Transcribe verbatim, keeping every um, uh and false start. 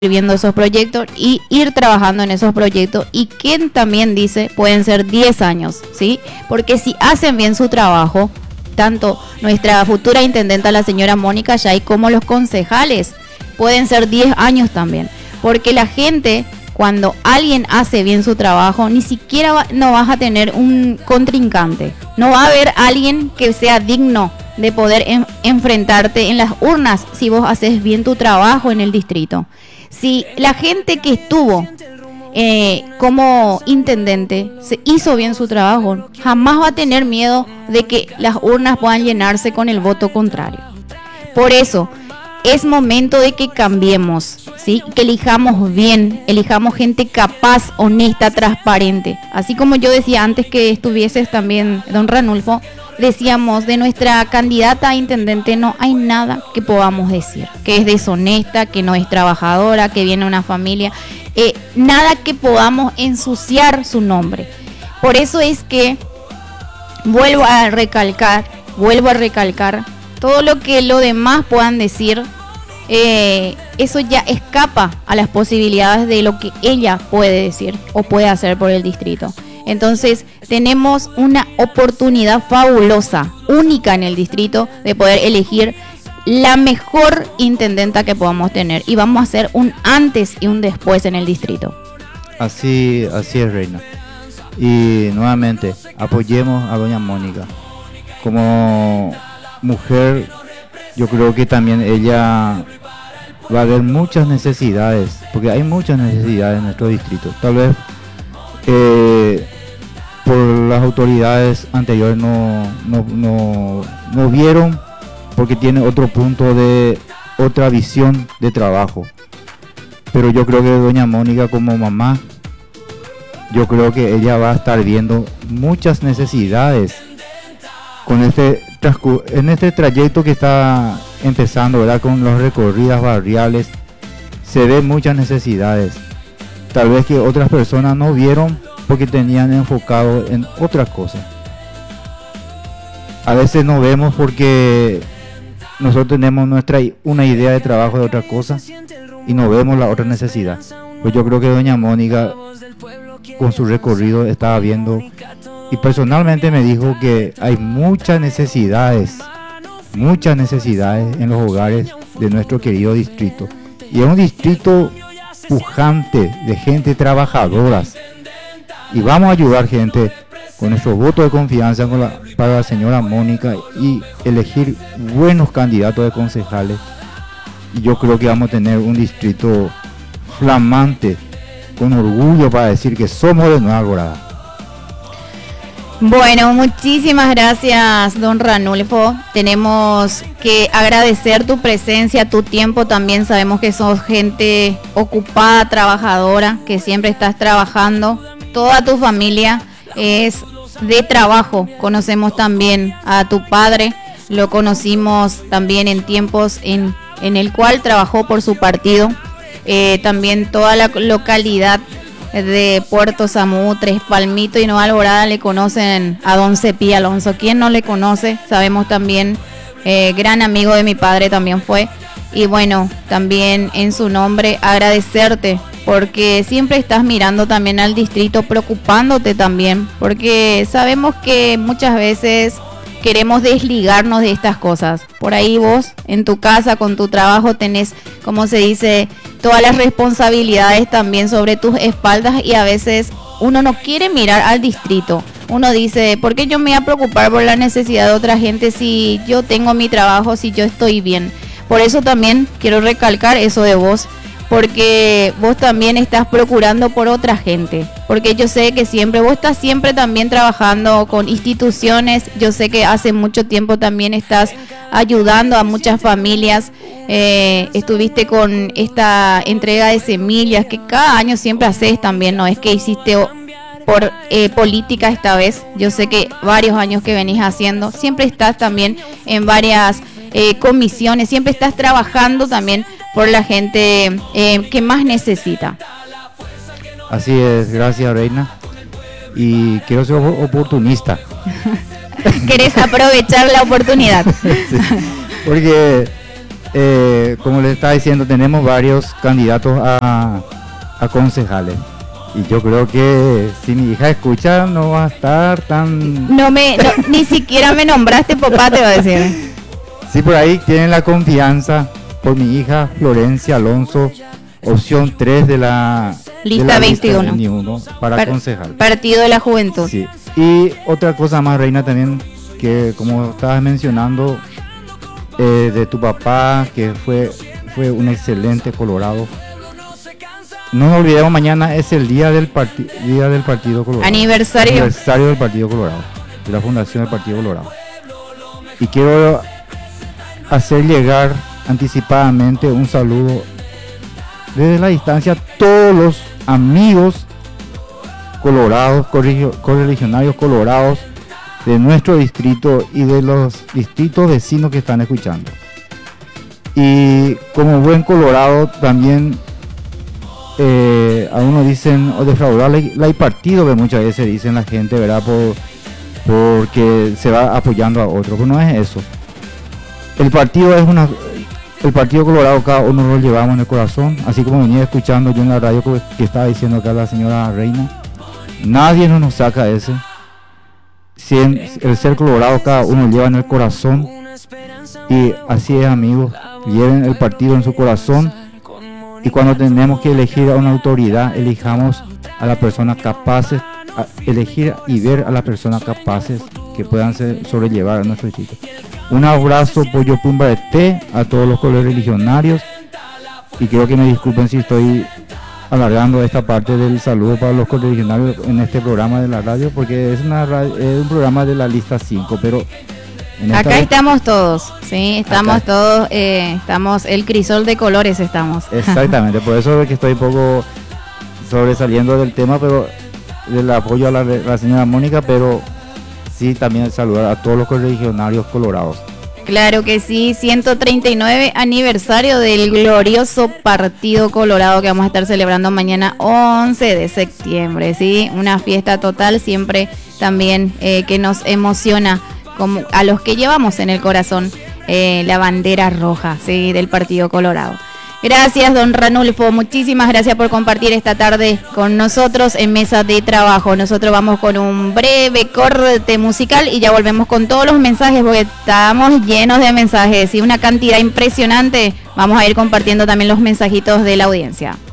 viendo esos proyectos y ir trabajando en esos proyectos, y quien también dice pueden ser diez años, ¿sí? Porque si hacen bien su trabajo, tanto nuestra futura intendenta, la señora Mónica Yay, como los concejales, pueden ser diez años también, porque la gente, cuando alguien hace bien su trabajo, ni siquiera va, no vas a tener un contrincante, no va a haber alguien que sea digno de poder en, enfrentarte en las urnas si vos haces bien tu trabajo en el distrito. Si la gente que estuvo eh, como intendente se hizo bien su trabajo, jamás va a tener miedo de que las urnas puedan llenarse con el voto contrario. Por eso es momento de que cambiemos, ¿sí? Que elijamos bien, elijamos gente capaz, honesta, transparente. Así como yo decía antes que estuvieses también, don Ranulfo, decíamos de nuestra candidata a intendente no hay nada que podamos decir, que es deshonesta, que no es trabajadora, que viene de una familia, eh, nada que podamos ensuciar su nombre. Por eso es que vuelvo a recalcar, vuelvo a recalcar, todo lo que los demás puedan decir, eh, eso ya escapa a las posibilidades de lo que ella puede decir o puede hacer por el distrito. Entonces tenemos una oportunidad fabulosa, única en el distrito, de poder elegir la mejor intendenta que podamos tener, y vamos a hacer un antes y un después en el distrito. Así, así es, Reina. Y nuevamente apoyemos a doña Mónica. Como mujer, yo creo que también ella va a haber muchas necesidades, porque hay muchas necesidades en nuestro distrito. Tal vez Eh, por las autoridades anteriores no, no, no, no vieron, porque tiene otro punto de otra visión de trabajo. Pero yo creo que doña Mónica, como mamá, yo creo que ella va a estar viendo muchas necesidades con este transcur- en este trayecto que está empezando, ¿verdad? Con las recorridas barriales se ven muchas necesidades, tal vez que otras personas no vieron porque tenían enfocado en otras cosas. A veces no vemos porque nosotros tenemos nuestra una idea de trabajo de otra cosa y no vemos la otra necesidad. Pues yo creo que doña Mónica con su recorrido estaba viendo, y personalmente me dijo que hay muchas necesidades, muchas necesidades en los hogares de nuestro querido distrito. Y es un distrito pujante de gente trabajadoras. Y vamos a ayudar, gente, con nuestro voto de confianza con la, para la señora Mónica, y elegir buenos candidatos de concejales. Y yo creo que vamos a tener un distrito flamante, con orgullo para decir que somos de Nueva Alborada. Bueno, muchísimas gracias, don Ranulfo. Tenemos que agradecer tu presencia, tu tiempo también. Sabemos que sos gente ocupada, trabajadora, que siempre estás trabajando. Toda tu familia es de trabajo. Conocemos también a tu padre, lo conocimos también en tiempos en, en el cual trabajó por su partido. Eh, también toda la localidad de Puerto Samú, Tres Palmitos y Nueva Alborada le conocen a don Cepí Alonso. ¿Quién no le conoce? Sabemos también, eh, gran amigo de mi padre también fue. Y bueno, también en su nombre agradecerte, porque siempre estás mirando también al distrito, preocupándote también, porque sabemos que muchas veces queremos desligarnos de estas cosas. Por ahí vos, en tu casa, con tu trabajo, tenés, como se dice, todas las responsabilidades también sobre tus espaldas, y a veces uno no quiere mirar al distrito. Uno dice, ¿por qué yo me voy a preocupar por la necesidad de otra gente si yo tengo mi trabajo, si yo estoy bien? Por eso también quiero recalcar eso de vos, porque vos también estás procurando por otra gente, porque yo sé que siempre, vos estás siempre también trabajando con instituciones. Yo sé que hace mucho tiempo también estás ayudando a muchas familias. Eh, estuviste con esta entrega de semillas que cada año siempre haces también, no es que hiciste por eh, política esta vez. Yo sé que varios años que venís haciendo, siempre estás también en varias eh, comisiones, siempre estás trabajando también por la gente eh, que más necesita. Así es, gracias, Reina. Y quiero ser oportunista. ¿Querés aprovechar la oportunidad? Sí, porque eh, como les estaba diciendo, tenemos varios candidatos a, a concejales. Y yo creo que si mi hija escucha no va a estar tan... No me, no, ni siquiera me nombraste papá, te va a decir. Sí, por ahí tienen la confianza por mi hija Florencia Alonso, opción tres de la lista, de la veintiuno. Lista veintiuno para Par concejal. Partido de la Juventud. Sí. Y otra cosa más, Reina, también, que como estabas mencionando, eh, de tu papá, que fue, fue un excelente colorado. No nos olvidemos, mañana es el día del, parti día del Partido Colorado. Aniversario. Aniversario del Partido Colorado, de la fundación del Partido Colorado. Y quiero hacer llegar anticipadamente un saludo desde la distancia a todos los amigos colorados, correligionarios colorados de nuestro distrito y de los distritos vecinos que están escuchando. Y como buen colorado también eh, a uno dicen o defraudarle la partido, que muchas veces dicen la gente, ¿verdad? Por, porque se va apoyando a otro, pero no es eso. El partido es una el Partido Colorado, cada uno lo llevamos en el corazón, así como venía escuchando yo en la radio que, que estaba diciendo acá la señora Reina. Nadie no nos saca ese. Si en, el ser colorado cada uno lleva en el corazón, y así es, amigos, lleven el partido en su corazón, y cuando tenemos que elegir a una autoridad, elijamos a las personas capaces, a elegir y ver a las personas capaces que puedan ser, sobrellevar a nuestro distrito. Un abrazo, Pollo Pumba de té, a todos los correligionarios, y quiero que me disculpen si estoy alargando esta parte del saludo para los correligionarios en este programa de la radio, porque es, una radio, es un programa de la lista cinco, pero en acá estamos todos, sí, estamos acá. todos, eh, estamos, el crisol de colores estamos. Exactamente, por eso es que estoy un poco sobresaliendo del tema, pero del apoyo a la, la señora Mónica, pero sí también saludar a todos los correligionarios colorados. Claro que sí, ciento treinta y nueve aniversario del glorioso Partido Colorado que vamos a estar celebrando mañana once de septiembre, ¿sí? Una fiesta total, siempre también eh, que nos emociona como a los que llevamos en el corazón eh, la bandera roja, ¿sí? Del Partido Colorado. Gracias, don Ranulfo, muchísimas gracias por compartir esta tarde con nosotros en Mesa de Trabajo. Nosotros vamos con un breve corte musical y ya volvemos con todos los mensajes, porque estamos llenos de mensajes y una cantidad impresionante. Vamos a ir compartiendo también los mensajitos de la audiencia.